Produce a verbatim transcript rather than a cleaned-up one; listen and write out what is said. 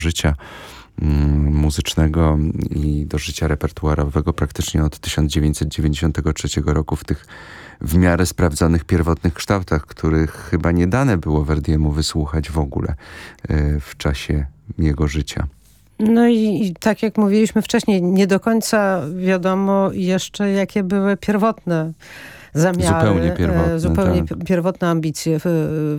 życia mm, muzycznego i do życia repertuarowego praktycznie od tysiąc dziewięćset dziewięćdziesiątego trzeciego roku w tych w miarę sprawdzonych pierwotnych kształtach, których chyba nie dane było Verdiemu wysłuchać w ogóle y, w czasie jego życia. No i, i tak jak mówiliśmy wcześniej, nie do końca wiadomo jeszcze, jakie były pierwotne zamiary, Zupełnie pierwotne, zupełnie tak. pierwotne ambicje